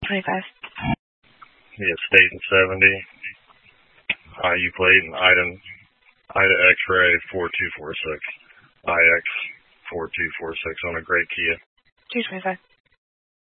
225. Yeah, state and 70. IU plate and Ida X-ray 4246. IX 4246 on a gray Kia. 225.